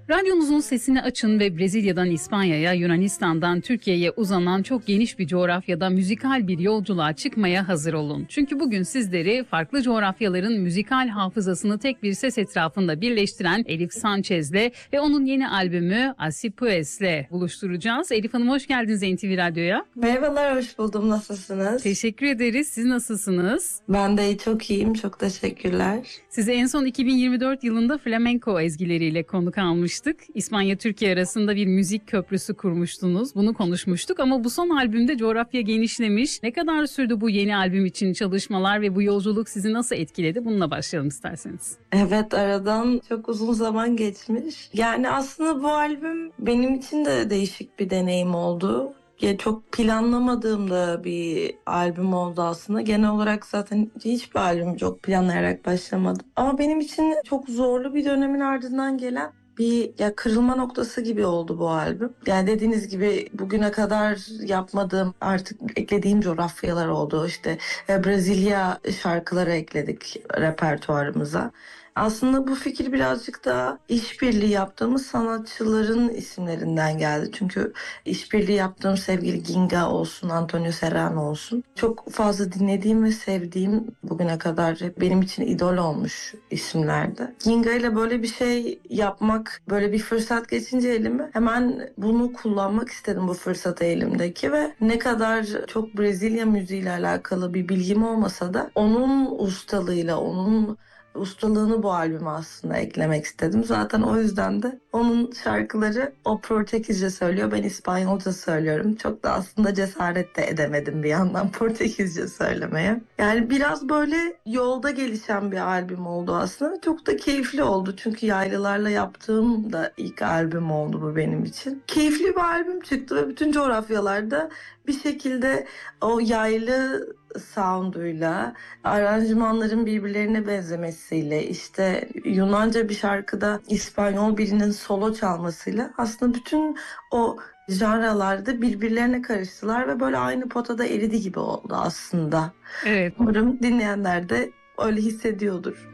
Radyonuzun sesini açın ve Brezilya'dan İspanya'ya, Yunanistan'dan Türkiye'ye uzanan çok geniş bir coğrafyada müzikal bir yolculuğa çıkmaya hazır olun. Çünkü bugün sizleri farklı coğrafyaların müzikal hafızasını tek bir ses etrafında birleştiren Elif Sanchez'le ve onun yeni albümü Así Pues'le buluşturacağız. Elif Hanım, hoş geldiniz NTV Radyo'ya. Merhabalar, hoş buldum. Nasılsınız? Teşekkür ederiz. Siz nasılsınız? Ben de çok iyiyim. Çok teşekkürler. Sizi en son 2024 yılında flamenco ezgileriyle konuk almıştık. İspanya-Türkiye arasında bir müzik köprüsü kurmuştunuz. Bunu konuşmuştuk ama bu son albümde coğrafya genişlemiş. Ne kadar sürdü bu yeni albüm için çalışmalar ve bu yolculuk sizi nasıl etkiledi? Bununla başlayalım isterseniz. Evet, aradan çok uzun zaman geçmiş. Yani aslında bu albüm benim için de değişik bir deneyim oldu. Ya çok planlamadığım da bir albüm oldu aslında. Genel olarak zaten hiçbir albüm çok planlayarak başlamadım. Ama benim için çok zorlu bir dönemin ardından gelen bir kırılma noktası gibi oldu bu albüm. Yani dediğiniz gibi bugüne kadar yapmadığım, artık eklediğim coğrafyalar oldu. İşte Brezilya şarkıları ekledik repertuarımıza. Aslında bu fikir birazcık da işbirliği yaptığımız sanatçıların isimlerinden geldi. Çünkü işbirliği yaptığım sevgili Ginga olsun, Antonio Serrano olsun, çok fazla dinlediğim ve sevdiğim, bugüne kadar benim için idol olmuş isimlerdi. Ginga ile böyle bir şey yapmak, böyle bir fırsat geçince elime hemen bunu kullanmak istedim, bu fırsatı elimdeki. Ve ne kadar çok Brezilya müziğiyle alakalı bir bilgim olmasa da onun ustalığıyla, onun ustalığını bu albüme aslında eklemek istedim. Zaten o yüzden de onun şarkıları o Portekizce söylüyor, ben İspanyolca söylüyorum. Çok da aslında cesaret de edemedim bir yandan Portekizce söylemeye. Yani biraz böyle yolda gelişen bir albüm oldu aslında. Çok da keyifli oldu çünkü yaylılarla yaptığım da ilk albüm oldu bu benim için. Keyifli bir albüm çıktı ve bütün coğrafyalarda bir şekilde o yaylı sound'uyla, aranjmanların birbirlerine benzemesiyle, işte Yunanca bir şarkıda İspanyol birinin solo çalmasıyla aslında bütün o janralarda birbirlerine karıştılar ve böyle aynı potada eridi gibi oldu aslında. Evet. Umarım dinleyenler de öyle hissediyordur.